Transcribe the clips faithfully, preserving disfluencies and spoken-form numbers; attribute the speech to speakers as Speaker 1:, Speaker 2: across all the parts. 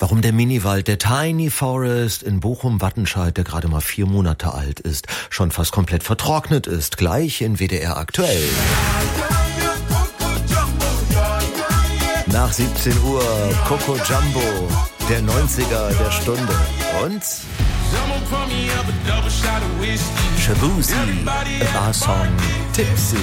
Speaker 1: Warum der Miniwald, der Tiny Forest in Bochum-Wattenscheid, der gerade mal vier Monate alt ist, schon fast komplett vertrocknet ist, gleich in W D R aktuell. Nach siebzehn Uhr Coco Jumbo, der neunziger der Stunde. Und Shabuzi, a Bar-Song Tipsy.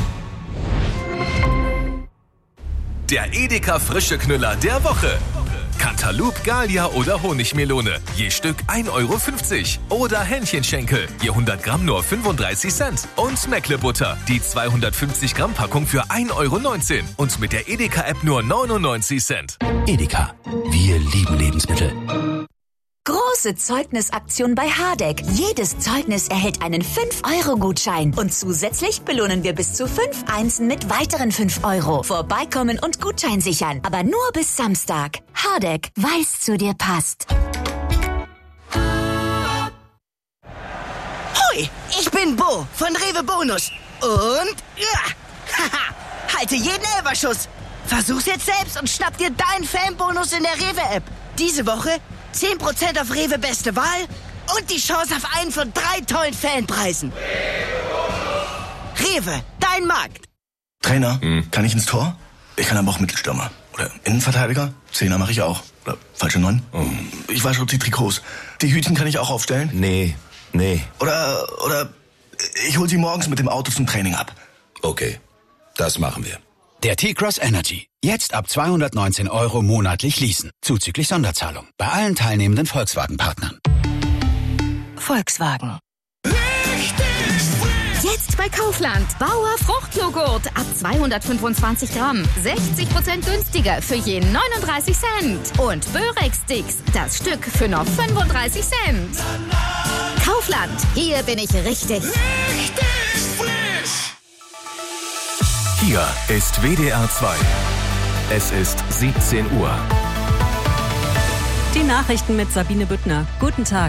Speaker 2: Der Edeka frische Knüller der Woche. Cantaloupe, Gallia oder Honigmelone. Je Stück ein Euro fünfzig. Oder Hähnchenschenkel. Je hundert Gramm nur fünfunddreißig Cent. Und Meckle-Butter. Die zweihundertfünfzig Gramm Packung für ein Euro neunzehn. Und mit der Edeka-App nur neunundneunzig Cent.
Speaker 3: Edeka. Wir lieben Lebensmittel.
Speaker 4: Große Zeugnisaktion bei Hardegg. Jedes Zeugnis erhält einen fünf Euro Gutschein. Und zusätzlich belohnen wir bis zu fünf Einsen mit weiteren fünf Euro. Vorbeikommen und Gutschein sichern. Aber nur bis Samstag. Hardegg, weil's zu dir passt.
Speaker 5: Hoi, ich bin Bo von Rewe Bonus. Und ja, haha, halte jeden Elferschuss. Versuch's jetzt selbst und schnapp dir deinen Fanbonus in der Rewe-App. Diese Woche zehn Prozent auf Rewe Beste Wahl und die Chance auf einen von drei tollen Fanpreisen. Rewe, dein Markt.
Speaker 6: Trainer, hm. kann ich ins Tor? Ich kann aber auch Mittelstürmer. Oder Innenverteidiger? Zehner mache ich auch. Oder falsche Neun? Oh. Ich wasche auch die Trikots. Die Hütchen kann ich auch aufstellen?
Speaker 1: Nee, nee.
Speaker 6: Oder, oder ich hol sie morgens mit dem Auto zum Training ab.
Speaker 3: Okay, das machen wir. Der T-Cross Energy. Jetzt ab zweihundertneunzehn Euro monatlich leasen. Zuzüglich Sonderzahlung. Bei allen teilnehmenden Volkswagen-Partnern.
Speaker 4: Volkswagen.
Speaker 7: Jetzt bei Kaufland. Bauer Fruchtjoghurt ab zweihundertfünfundzwanzig Gramm. sechzig Prozent günstiger für je neununddreißig Cent. Und Börex-Sticks. Das Stück für nur fünfunddreißig Cent. Kaufland. Hier bin ich richtig.
Speaker 2: Richtig frisch. Hier ist W D R zwei. Es ist siebzehn Uhr.
Speaker 8: Die Nachrichten mit Sabine Büttner. Guten Tag.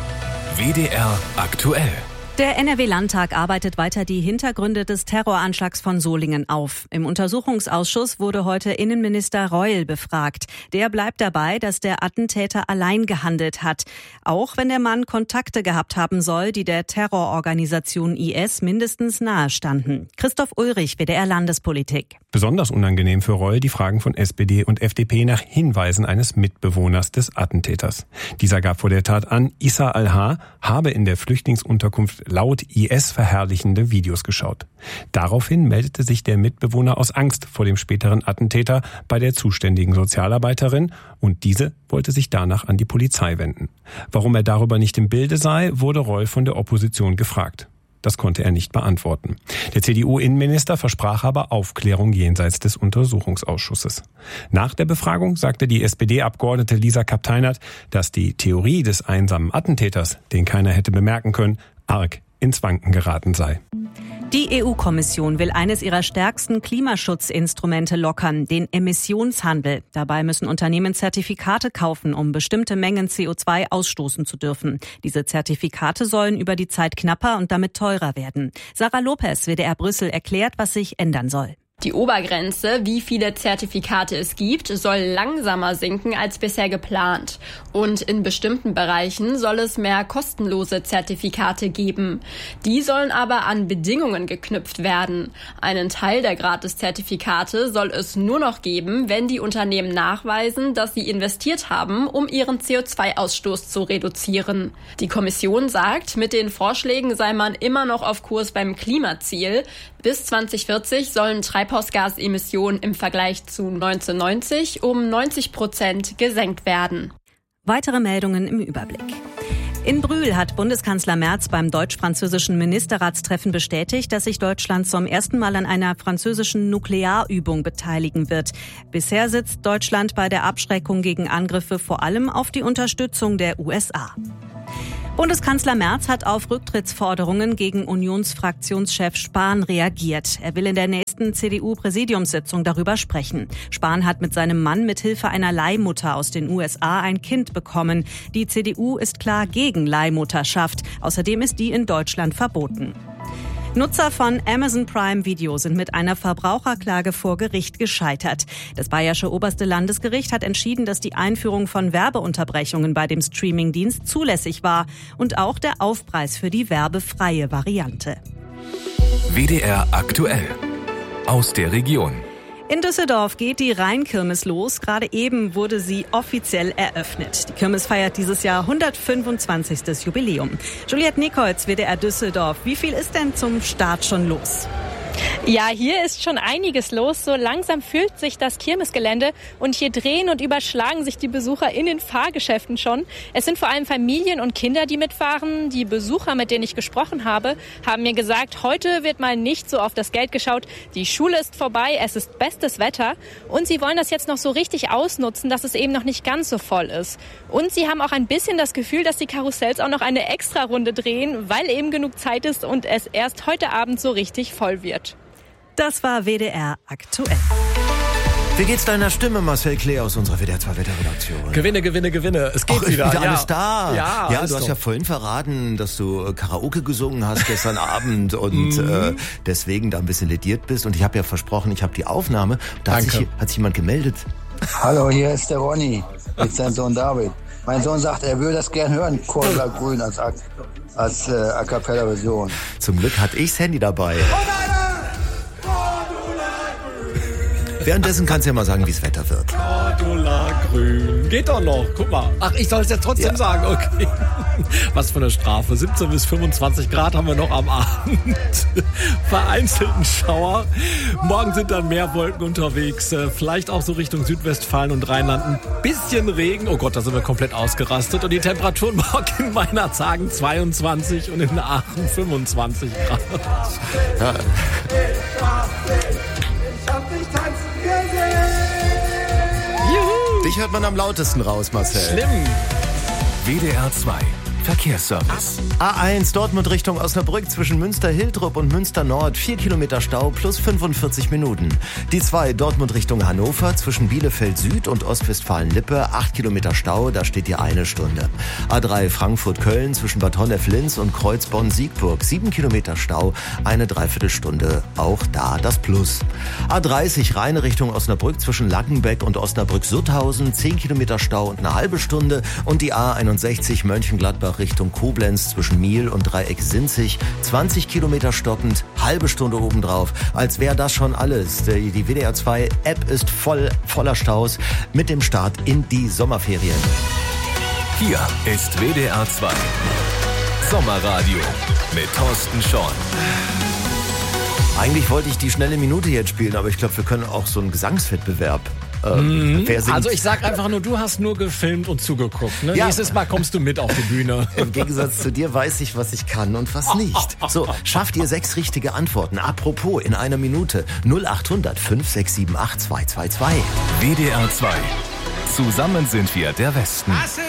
Speaker 2: W D R aktuell.
Speaker 8: Der N R W-Landtag arbeitet weiter die Hintergründe des Terroranschlags von Solingen auf. Im Untersuchungsausschuss wurde heute Innenminister Reul befragt. Der bleibt dabei, dass der Attentäter allein gehandelt hat. Auch wenn der Mann Kontakte gehabt haben soll, die der Terrororganisation I S mindestens nahe standen. Christoph Ulrich, W D R Landespolitik.
Speaker 9: Besonders unangenehm für Reul die Fragen von S P D und F D P nach Hinweisen eines Mitbewohners des Attentäters. Dieser gab vor der Tat an, Issa Al-H. habe in der Flüchtlingsunterkunft laut I S verherrlichende Videos geschaut. Daraufhin meldete sich der Mitbewohner aus Angst vor dem späteren Attentäter bei der zuständigen Sozialarbeiterin und diese wollte sich danach an die Polizei wenden. Warum er darüber nicht im Bilde sei, wurde Reul von der Opposition gefragt. Das konnte er nicht beantworten. Der C D U-Innenminister versprach aber Aufklärung jenseits des Untersuchungsausschusses. Nach der Befragung sagte die S P D-Abgeordnete Lisa Kapp-Teinert, dass die Theorie des einsamen Attentäters, den keiner hätte bemerken können, arg ins Wanken geraten sei.
Speaker 8: Die E U-Kommission will eines ihrer stärksten Klimaschutzinstrumente lockern, den Emissionshandel. Dabei müssen Unternehmen Zertifikate kaufen, um bestimmte Mengen C O zwei ausstoßen zu dürfen. Diese Zertifikate sollen über die Zeit knapper und damit teurer werden. Sarah Lopez, W D R Brüssel, erklärt, was sich ändern soll.
Speaker 10: Die Obergrenze, wie viele Zertifikate es gibt, soll langsamer sinken als bisher geplant. Und in bestimmten Bereichen soll es mehr kostenlose Zertifikate geben. Die sollen aber an Bedingungen geknüpft werden. Einen Teil der Gratis-Zertifikate soll es nur noch geben, wenn die Unternehmen nachweisen, dass sie investiert haben, um ihren C O zwei Ausstoß zu reduzieren. Die Kommission sagt, mit den Vorschlägen sei man immer noch auf Kurs beim Klimaziel. Bis zwanzig vierzig sollen Treibhausgasemissionen im Vergleich zu neunzehnhundertneunzig um neunzig Prozent gesenkt werden.
Speaker 8: Weitere Meldungen im Überblick. In Brühl hat Bundeskanzler Merz beim deutsch-französischen Ministerratstreffen bestätigt, dass sich Deutschland zum ersten Mal an einer französischen Nuklearübung beteiligen wird. Bisher sitzt Deutschland bei der Abschreckung gegen Angriffe vor allem auf die Unterstützung der U S A. Bundeskanzler Merz hat auf Rücktrittsforderungen gegen Unionsfraktionschef Spahn reagiert. Er will in der nächsten C D U-Präsidiumssitzung darüber sprechen. Spahn hat mit seinem Mann mithilfe einer Leihmutter aus den U S A ein Kind bekommen. Die C D U ist klar gegen Leihmutterschaft. Außerdem ist die in Deutschland verboten. Nutzer von Amazon Prime Video sind mit einer Verbraucherklage vor Gericht gescheitert. Das Bayerische Oberste Landesgericht hat entschieden, dass die Einführung von Werbeunterbrechungen bei dem Streamingdienst zulässig war und auch der Aufpreis für die werbefreie Variante.
Speaker 2: W D R aktuell aus der Region.
Speaker 8: In Düsseldorf geht die Rheinkirmes los. Gerade eben wurde sie offiziell eröffnet. Die Kirmes feiert dieses Jahr hundertfünfundzwanzigstes Jubiläum. Juliette Nikolz, W D R Düsseldorf. Wie viel ist denn zum Start schon los?
Speaker 11: Ja, hier ist schon einiges los. So langsam füllt sich das Kirmesgelände und hier drehen und überschlagen sich die Besucher in den Fahrgeschäften schon. Es sind vor allem Familien und Kinder, die mitfahren. Die Besucher, mit denen ich gesprochen habe, haben mir gesagt, heute wird mal nicht so auf das Geld geschaut. Die Schule ist vorbei, es ist bestes Wetter und sie wollen das jetzt noch so richtig ausnutzen, dass es eben noch nicht ganz so voll ist. Und sie haben auch ein bisschen das Gefühl, dass die Karussells auch noch eine Extra-Runde drehen, weil eben genug Zeit ist und es erst heute Abend so richtig voll wird.
Speaker 8: Das war W D R aktuell.
Speaker 1: Wie geht's deiner Stimme, Marcel Klee aus unserer W D R zwei Wetterredaktion?
Speaker 12: Gewinne, gewinne, gewinne. Es geht
Speaker 1: Ach,
Speaker 12: wieder.
Speaker 1: wieder
Speaker 12: ja.
Speaker 1: alles da.
Speaker 12: Ja,
Speaker 1: ja
Speaker 12: alles
Speaker 1: du hast
Speaker 12: doch.
Speaker 1: ja vorhin verraten, dass du Karaoke gesungen hast gestern Abend und äh, deswegen da ein bisschen lediert bist. Und ich habe ja versprochen, ich habe die Aufnahme. Da hat sich, hat sich jemand gemeldet.
Speaker 13: Hallo, hier ist der Ronny mit seinem Sohn David. Mein Sohn sagt, er würde das gern hören, Cordula Grün als, als äh, A Cappella Version.
Speaker 1: Zum Glück hatte ich das Handy dabei. Währenddessen kannst du ja mal sagen, wie das Wetter wird.
Speaker 12: Cordula Grün. Geht doch noch. Guck mal. Ach, ich soll es jetzt trotzdem ja. sagen. Okay. Was für eine Strafe. siebzehn bis fünfundzwanzig Grad haben wir noch am Abend. Vereinzelten Schauer. Morgen sind dann mehr Wolken unterwegs. Vielleicht auch so Richtung Südwestfalen und Rheinland. Ein bisschen Regen. Oh Gott, da sind wir komplett ausgerastet. Und die Temperaturen morgen in Meinerz sagen zweiundzwanzig und in Aachen fünfundzwanzig Grad.
Speaker 1: Ja.
Speaker 12: Juhu.
Speaker 1: Dich hört man am lautesten raus, Marcel.
Speaker 12: Schlimm.
Speaker 2: W D R zwei Verkehrsservice.
Speaker 1: A eins Dortmund Richtung Osnabrück zwischen Münster-Hiltrup und Münster-Nord. Vier Kilometer Stau plus fünfundvierzig Minuten. Die zwei Dortmund Richtung Hannover zwischen Bielefeld Süd und Ostwestfalen-Lippe. Acht Kilometer Stau, da steht ihr eine Stunde. A drei Frankfurt-Köln zwischen Bad Honnef-Linz und Kreuzborn-Siegburg. Sieben Kilometer Stau, eine Dreiviertelstunde. Auch da das Plus. A dreißig Rhein Richtung Osnabrück zwischen Lackenbeck und Osnabrück-Sutthausen. Zehn Kilometer Stau und eine halbe Stunde. Und die A einundsechzig Mönchengladbach Richtung Koblenz zwischen Miel und Dreieck-Sinzig. zwanzig Kilometer stockend, halbe Stunde obendrauf. Als wäre das schon alles. Die W D R zwei App ist voll, voller Staus mit dem Start in die Sommerferien.
Speaker 2: Hier ist W D R zwei Sommerradio mit Thorsten Schorn.
Speaker 1: Eigentlich wollte ich die schnelle Minute jetzt spielen, aber ich glaube, wir können auch so einen Gesangswettbewerb. Äh,
Speaker 12: mhm.
Speaker 1: wer singt?
Speaker 12: Also ich sag einfach nur, du hast nur gefilmt und zugeguckt. Ne?
Speaker 1: Ja.
Speaker 12: Nächstes Mal kommst du mit auf die Bühne.
Speaker 1: Im Gegensatz zu dir weiß ich, was ich kann und was nicht. So, schafft ihr sechs richtige Antworten. Apropos, in einer Minute. null acht hundert fünf sechs sieben acht zwei zwei zwei.
Speaker 2: W D R zwei. Zusammen sind wir der Westen.
Speaker 14: Das